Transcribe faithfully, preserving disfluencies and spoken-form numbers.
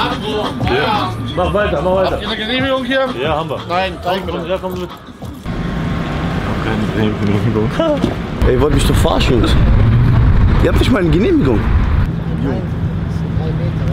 Ja. Mach weiter, mach weiter. Habt ihr eine Genehmigung hier? Ja, haben wir. Nein, zeig mir. Ja, komm mit. Keine Genehmigung. Ey, ihr wollt mich doch verarschen, Jungs. Ihr habt nicht mal eine Genehmigung. Nein, das ist drei Meter.